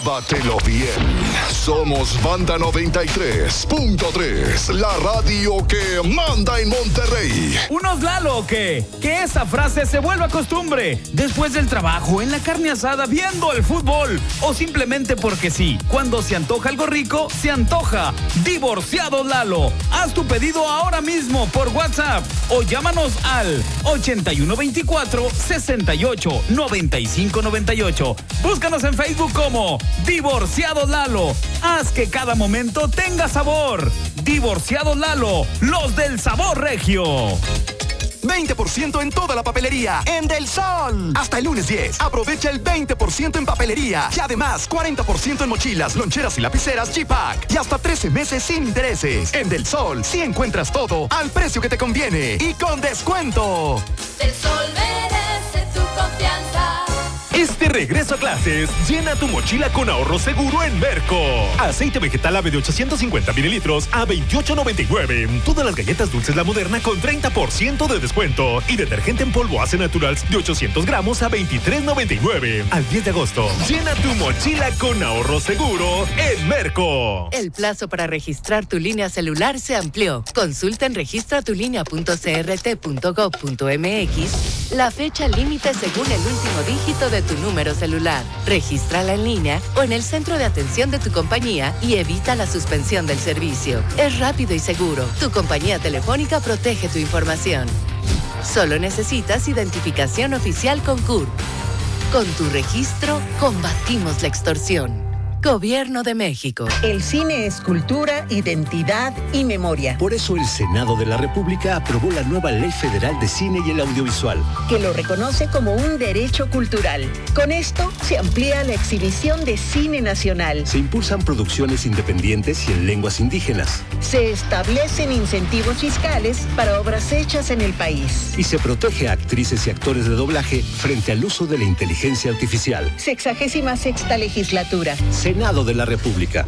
Bátelo bien. Somos Banda 93.3, la radio que manda en Monterrey. Unos Lalo, ¿o qué? Que esa frase se vuelva costumbre. Después del trabajo, en la carne asada, viendo el fútbol. O simplemente porque sí. Cuando se antoja algo rico, se antoja. Divorciado Lalo. Haz tu pedido ahora mismo por WhatsApp. O llámanos al 8124-689598. Búscanos en Facebook como Divorciado Lalo. Haz que cada momento tenga sabor. Divorciado Lalo, los del sabor regio. 20% en toda la papelería en Del Sol. Hasta el lunes 10. Aprovecha el 20% en papelería. Y además, 40% en mochilas, loncheras y lapiceras G-Pack. Y hasta 13 meses sin intereses. En Del Sol, sí encuentras todo al precio que te conviene y con descuento. Del Sol merece tu confianza. Este regreso a clases, llena tu mochila con ahorro seguro en Merco. Aceite vegetal ave de 850 mililitros a $28.99. Todas las galletas dulces La Moderna con 30% de descuento. Y detergente en polvo Ace Naturals de 800 gramos a $23.99. Al 10 de agosto, llena tu mochila con ahorro seguro en Merco. El plazo para registrar tu línea celular se amplió. Consulta en registratulinea.crt.gov.mx la fecha límite según el último dígito de tu número celular. Regístrala en línea o en el centro de atención de tu compañía y evita la suspensión del servicio. Es rápido y seguro. Tu compañía telefónica protege tu información. Solo necesitas identificación oficial con CURP. Con tu registro, combatimos la extorsión. Gobierno de México. El cine es cultura, identidad y memoria. Por eso el Senado de la República aprobó la nueva Ley Federal de Cine y el Audiovisual, que lo reconoce como un derecho cultural. Con esto se amplía la exhibición de cine nacional. Se impulsan producciones independientes y en lenguas indígenas. Se establecen incentivos fiscales para obras hechas en el país. Y se protege a actrices y actores de doblaje frente al uso de la inteligencia artificial. 66ª legislatura. Senado de la República.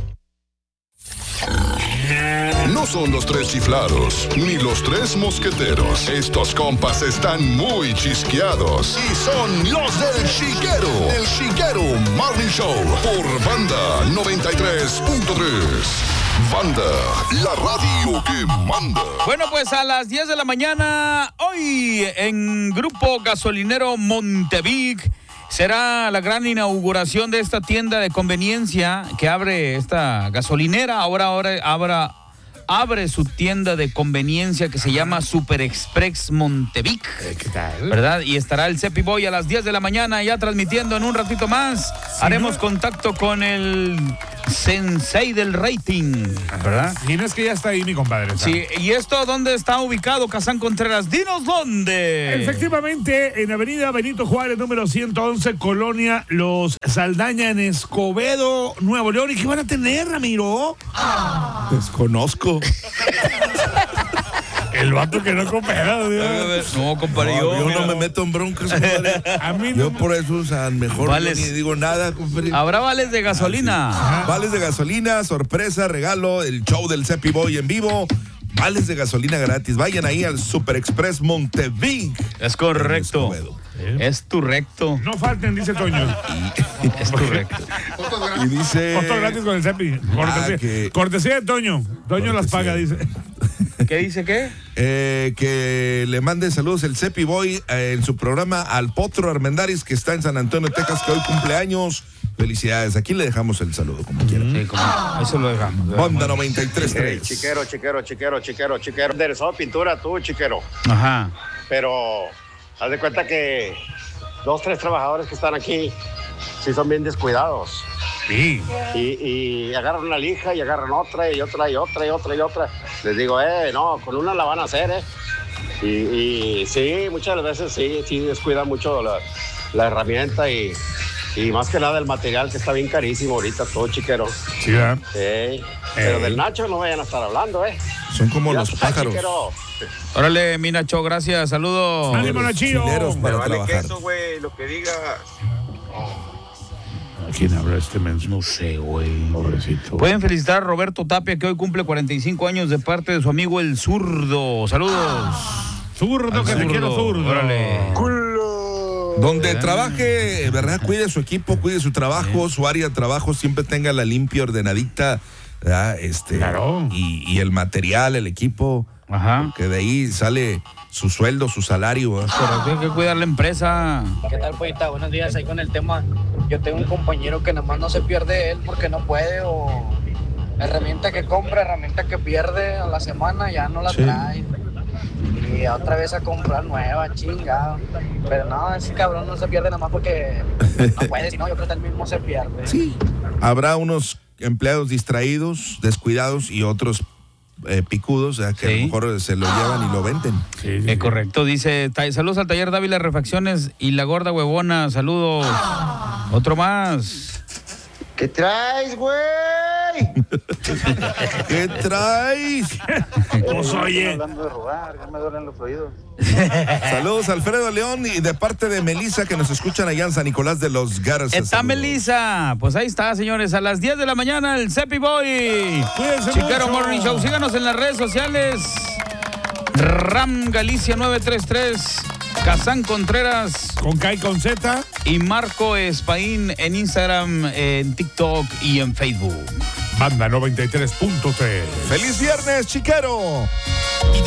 No son los tres chiflados, ni los tres mosqueteros. Estos compas están muy chisqueados y son los del Chiquero. El Chiquero Morning Show por Banda 93.3. Banda, la radio que manda. Bueno, pues a las 10 de la mañana, hoy en Grupo Gasolinero Montevic, será la gran inauguración de esta tienda de conveniencia que abre esta gasolinera. Ahora abre su tienda de conveniencia que se llama Super Express Montevic. ¿Qué tal? ¿Verdad? Y estará el Cepi Boy a las 10 de la mañana ya transmitiendo en un ratito más. Sí, haremos contacto con el sensei del rating, ¿verdad? Y no es que ya está ahí mi compadre. ¿Sabes? Sí, ¿y esto dónde está ubicado, Kazán Contreras? Dinos dónde. Efectivamente, en Avenida Benito Juárez, número 111, Colonia Los Saldaña, en Escobedo, Nuevo León. ¿Y qué van a tener, Ramiro? Desconozco. El vato que no coopera. No, compadre, yo no me meto en broncas, compadre. A mí yo por eso, o sea, mejor vales, ni digo nada, compadre. Habrá vales de gasolina. Vales de gasolina, sorpresa, regalo, el show del Cepi Boy en vivo. Vales de gasolina gratis. Vayan ahí al Super Express Montevic. Es correcto. Es tu recto. No falten, dice Toño. Es tu recto. Y dice... Foto gratis con el Cepi. Cortesía de Toño. Toño las paga, dice. ¿Qué dice qué? Que le mande saludos el Cepi Boy en su programa al Potro Armendáriz, que está en San Antonio, Texas, que hoy cumpleaños. Felicidades. Aquí le dejamos el saludo, como quiera. Sí, eso lo dejamos. Banda 93.3. Chiquero. Enderezó pintura tú, Chiquero. Ajá. Pero haz de cuenta que 2, 3 trabajadores que están aquí sí son bien descuidados. Sí. Y agarran una lija y agarran otra y otra. Les digo, no, con una la van a hacer, Y sí, muchas veces sí descuidan mucho la herramienta y más que nada el material, que está bien carísimo ahorita todo, Chiquero. Sí, ¿verdad? Pero del Nacho no vayan a estar hablando, Son como los pájaros. Chiquero. Órale, mi Nacho, gracias, saludos. ¡Ánimo, Nachillo! Para vale trabajar. queso, güey, lo que diga. ¿Quién habla este menso? No sé, güey. Pobrecito. Pueden felicitar a Roberto Tapia, que hoy cumple 45 años, de parte de su amigo el Zurdo. Saludos. Zurdo, que te quiero, Zurdo. Órale. Culo. Donde trabaje, ¿verdad? Cuide su equipo, cuide su trabajo, su área de trabajo, siempre tenga la limpia, ordenadita, ¿verdad? Claro. Y el material, el equipo, que de ahí sale su sueldo, su salario. ¿verdad? Pero hay que cuidar la empresa. ¿Qué tal, Pollita? Buenos días, ahí con el tema. Yo tengo un compañero que nada más no se pierde él porque no puede, o herramienta que compra, herramienta que pierde a la semana, ya no la trae. Y otra vez a comprar nueva, chingado. Pero no, ese cabrón no se pierde nada más porque no puede, sino yo creo que él mismo se pierde. Sí. Habrá unos empleados distraídos, descuidados y otros picudos, que a lo mejor se lo llevan y lo venden. Correcto, dice, saludos al taller Dávila Refacciones y la gorda huevona, saludos. Otro más. ¿Qué traes, güey? ¿Qué traes? Pues oye. Hablando de robar, ya me duelen los oídos. Saludos a Alfredo León y de parte de Melissa que nos escuchan allá en San Nicolás de los Garza. Está Melissa. Pues ahí está, señores. A las 10 de la mañana, el Cepi Boy. Chiquero Morning Show. Síganos en las redes sociales. Ram Galicia 933. Kazán Contreras. Con K y con Z. Y Marco Espaín en Instagram, en TikTok y en Facebook. Banda 93.3. ¡Feliz viernes, chiquero!